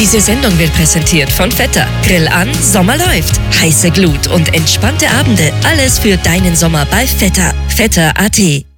Diese Sendung wird präsentiert von Vetter. Grill an, Sommer läuft. Heiße Glut und entspannte Abende. Alles für deinen Sommer bei Vetter. Vetter.at